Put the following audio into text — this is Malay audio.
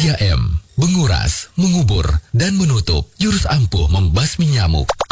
3M, menguras, mengubur, dan menutup, jurus ampuh membasmi nyamuk.